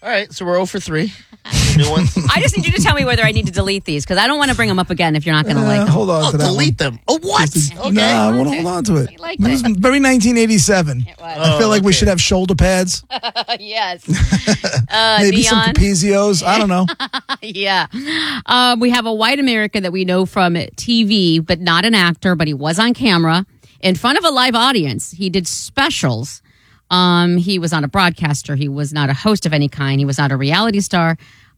All right, so we're 0 for 3. New ones. I just need you to tell me whether I need to delete these because I don't want to bring them up again if you're not going to like them. Hold on to that delete them. Oh, what? Okay. No, I want to hold on to it. I like It was it. very 1987. It was. I feel like we should have shoulder pads. Yes. Maybe some neon. Capezios. I don't know. Yeah. We have a white American that we know from TV, but not an actor, but he was on camera in front of a live audience. He did specials. He was not a broadcaster. He was not a host of any kind. He was not a reality star.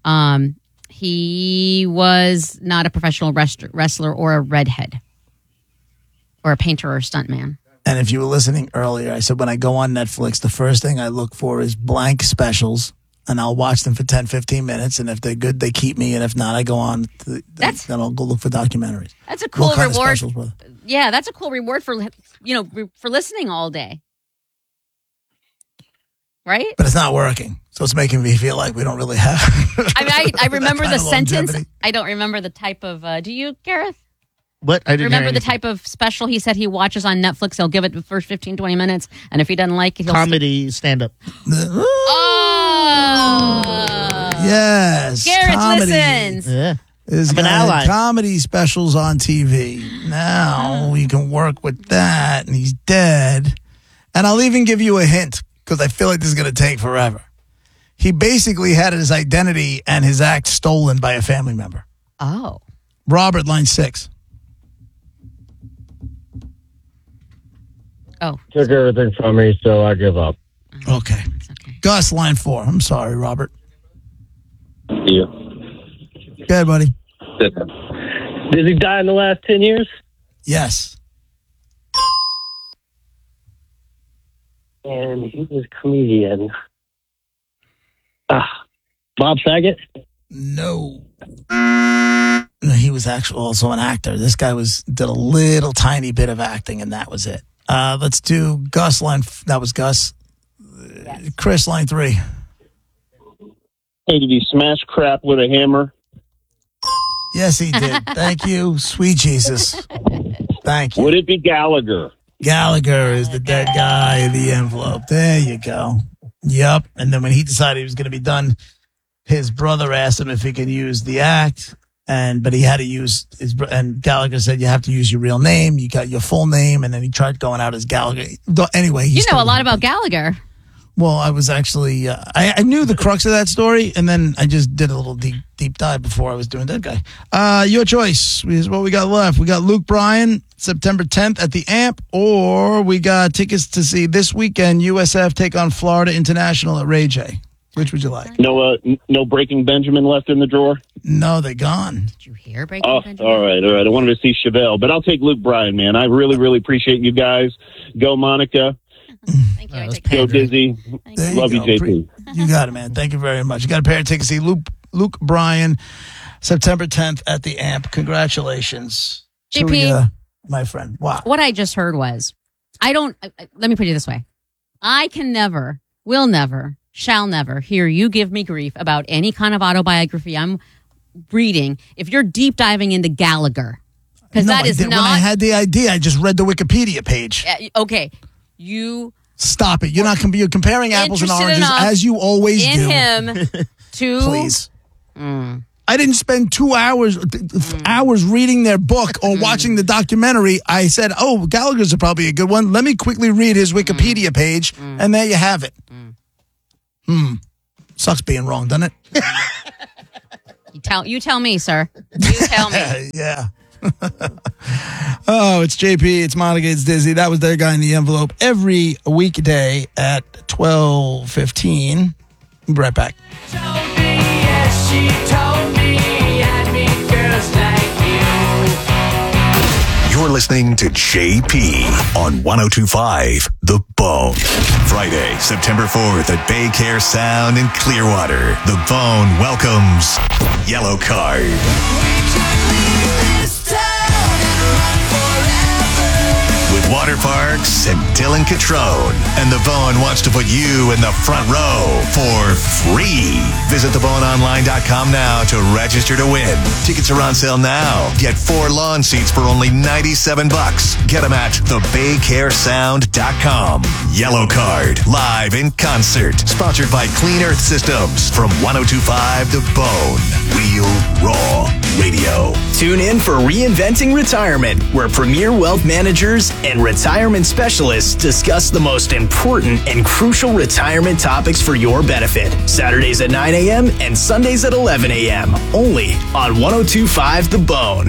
He was not a professional wrestler or a redhead or a painter or a stuntman. And if you were listening earlier, I said when I go on Netflix, the first thing I look for is blank specials, and I'll watch them for 10, 15 minutes. And if they're good, they keep me. And if not, I go on. Then I'll go look for documentaries. That's a cool What kind of reward. specials, brother? Yeah, that's a cool reward for for listening all day. Right? But it's not working. So it's making me feel like we don't really have. I remember that the kind of sentence. longevity. I don't remember the type of. Do you, Gareth? What? I didn't Remember hear the type of special he said he watches on Netflix? He'll give it the first 15, 20 minutes. And if he doesn't like it, he'll. comedy stand-up. Oh! Yes. Gareth comedy. listens. Yeah. This I'm an guy had ally. comedy specials on TV. Now you can work with that, and he's dead. And I'll even give you a hint because I feel like this is going to take forever. He basically had his identity and his act stolen by a family member. Oh. Robert, line 6. Oh. Took everything from me, so I give up. Okay. It's okay. Gus, line 4. I'm sorry, Robert. Yeah. Go ahead, buddy. Did he die in the last 10 years? Yes. And he was a comedian. Bob Saget? No. No, he was actually also an actor. This guy did a little tiny bit of acting, and that was it. Let's do Gus line. That was Gus. Yes. Chris, line 3. Hey, did he smash crap with a hammer? Yes, he did. Thank you, sweet Jesus. Thank you. Would it be Gallagher? Gallagher is the dead guy in the envelope. There you go. Yep. And then when he decided he was going to be done, his brother asked him if he could use the act, but he had to use and Gallagher said, you have to use your real name. You got your full name. And then he tried going out as Gallagher. Anyway, You know a lot about Gallagher. Well, I was actually, I knew the crux of that story, and then I just did a little deep dive before I was doing Dead Guy. Your choice is what we got left. We got Luke Bryan, September 10th at the Amp, or we got tickets to see this weekend USF take on Florida International at Ray J. Which would you like? No Breaking Benjamin left in the drawer? No, they're gone. Did you hear Breaking Oh, Benjamin? all right. I wanted to see Chevelle, but I'll take Luke Bryan, man. I really, really appreciate you guys. Go, Monica. Thank you. I That was take care. Go, Dizzy. There Love you, go. JP. You got it, man. Thank you very much. You got a pair of tickets to see Luke Bryan, September 10th at the Amp. Congratulations. JP. To you, my friend. Wow. What I just heard was, let me put it this way. I can never, will never, shall never hear you give me grief about any kind of autobiography I'm reading if you're deep diving into Gallagher. Because that is When I not, had the idea, I just read the Wikipedia page. okay, you Stop it. You're comparing apples and Interested oranges enough as you always in do. him to... Please. I didn't spend 2 hours reading their book or watching the documentary. I said, oh, Gallagher's probably a good one. Let me quickly read his Wikipedia page, and there you have it. Sucks being wrong, doesn't it? You tell me, sir. You tell me. Yeah. Oh, it's JP, it's Monica, it's Dizzy. That was their guy in the envelope every weekday at 12:15. We'll be right back. You're listening to JP on 102.5 The Bone. Friday, September 4th at Bay Care Sound in Clearwater. The Bone welcomes Yellow Card. With Water Parks and Dylan Catrone. And The Bone wants to put you in the front row for free. Visit theboneonline.com now to register to win. Tickets are on sale now. Get 4 lawn seats for only $97. Get them at thebaycaresound.com. Yellow Card, live in concert. Sponsored by Clean Earth Systems from 102.5 The Bone. Real Raw Radio. Tune in for Reinventing Retirement, where premier wealth managers and retirement specialists discuss the most important and crucial retirement topics for your benefit. Saturdays at 9 a.m. and Sundays at 11 a.m. Only on 102.5 The Bone.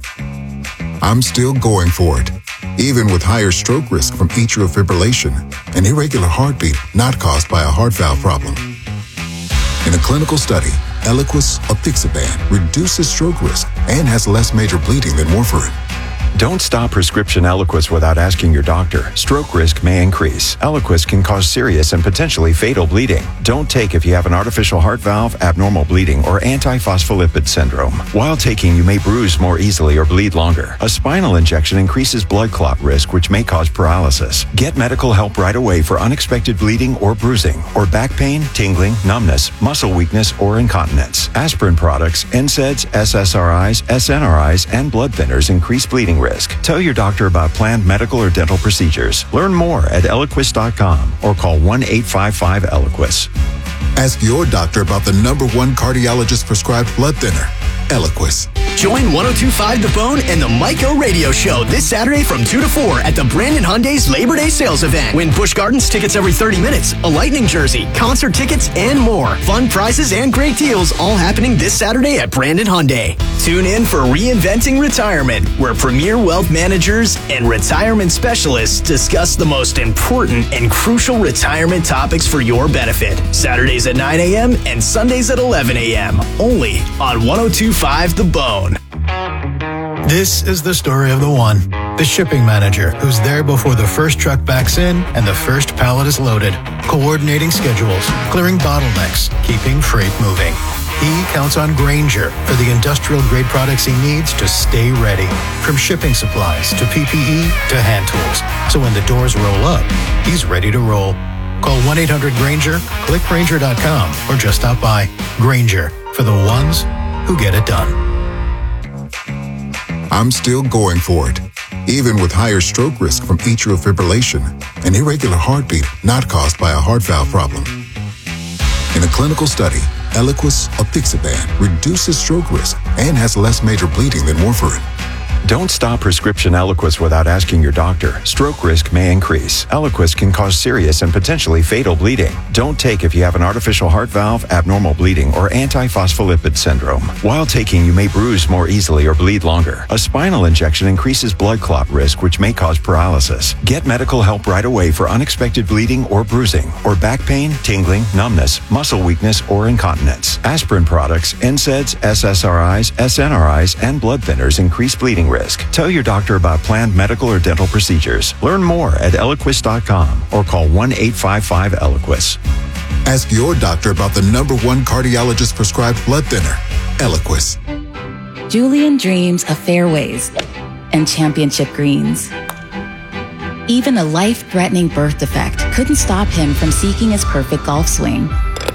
I'm still going for it, even with higher stroke risk from atrial fibrillation, an irregular heartbeat not caused by a heart valve problem. In a clinical study, Eliquis apixaban reduces stroke risk and has less major bleeding than warfarin. Don't stop prescription Eliquis without asking your doctor. Stroke risk may increase. Eliquis can cause serious and potentially fatal bleeding. Don't take if you have an artificial heart valve, abnormal bleeding, or antiphospholipid syndrome. While taking, you may bruise more easily or bleed longer. A spinal injection increases blood clot risk, which may cause paralysis. Get medical help right away for unexpected bleeding or bruising, or back pain, tingling, numbness, muscle weakness, or incontinence. Aspirin products, NSAIDs, SSRIs, SNRIs, and blood thinners increase bleeding risk. Tell your doctor about planned medical or dental procedures. Learn more at Eliquis.com or call 1-855-ELIQUIS. Ask your doctor about the #1 cardiologist prescribed blood thinner, Eliquis. Join 102.5 The Bone and the Mike-O Radio Show this Saturday from 2 to 4 at the Brandon Hyundai's Labor Day sales event. Win Busch Gardens tickets every 30 minutes, a Lightning jersey, concert tickets, and more. Fun prizes and great deals all happening this Saturday at Brandon Hyundai. Tune in for Reinventing Retirement, where premier wealth managers and retirement specialists discuss the most important and crucial retirement topics for your benefit. Saturdays at 9 a.m. and Sundays at 11 a.m. Only on 102.5 The Bone. This is the story of the one, the shipping manager who's there before the first truck backs in and the first pallet is loaded, coordinating schedules, clearing bottlenecks, keeping freight moving. He counts on Grainger for the industrial-grade products he needs to stay ready, from shipping supplies to PPE to hand tools. So when the doors roll up, he's ready to roll. Call 1-800-GRAINGER, click Grainger.com, or just stop by. Grainger, for the ones who get it done. I'm still going for it, even with higher stroke risk from atrial fibrillation, an irregular heartbeat not caused by a heart valve problem. In a clinical study, Eliquis apixaban reduces stroke risk and has less major bleeding than warfarin. Don't stop prescription Eliquis without asking your doctor. Stroke risk may increase. Eliquis can cause serious and potentially fatal bleeding. Don't take if you have an artificial heart valve, abnormal bleeding, or antiphospholipid syndrome. While taking, you may bruise more easily or bleed longer. A spinal injection increases blood clot risk, which may cause paralysis. Get medical help right away for unexpected bleeding or bruising, or back pain, tingling, numbness, muscle weakness, or incontinence. Aspirin products, NSAIDs, SSRIs, SNRIs, and blood thinners increase bleeding risk. Tell your doctor about planned medical or dental procedures. Learn more at Eliquis.com or call 1-855-ELIQUIS. Ask your doctor about the #1 cardiologist prescribed blood thinner, Eliquis. Julian dreams of fairways and championship greens. Even a life-threatening birth defect couldn't stop him from seeking his perfect golf swing.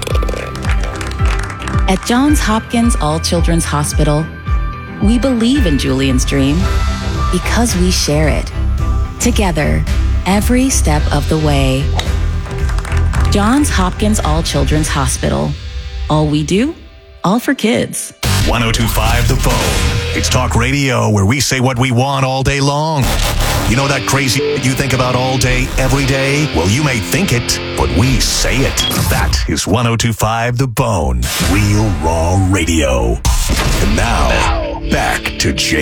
At Johns Hopkins All Children's Hospital, we believe in Julian's dream because we share it. Together, every step of the way. Johns Hopkins All Children's Hospital. All we do, all for kids. 102.5 The Bone. It's talk radio where we say what we want all day long. You know that crazy you think about all day, every day? Well, you may think it, but we say it. That is 102.5 The Bone. Real Raw Radio. And now back to Jay.